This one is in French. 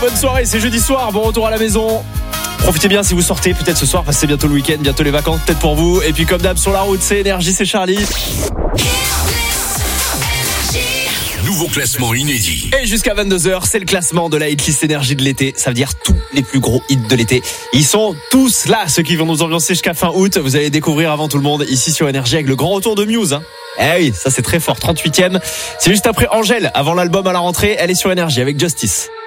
bonne soirée, c'est jeudi soir, bon retour à la maison. Profitez bien si vous sortez, peut-être ce soir, parce que c'est bientôt le week-end, bientôt les vacances, peut-être pour vous. Et puis comme d'hab sur la route, c'est Énergie, c'est Charlie. Nouveau classement inédit. Et jusqu'à 22h, c'est le classement de la hitlist Énergie de l'été. Ça veut dire tous les plus gros hits de l'été. Ils sont tous là, ceux qui vont nous ambiancer jusqu'à fin août. Vous allez découvrir avant tout le monde ici sur Énergie avec le grand retour de Muse. Eh oui, ça c'est très fort, 38e. C'est juste après Angèle, avant l'album à la rentrée. Elle est sur Énergie avec Justice.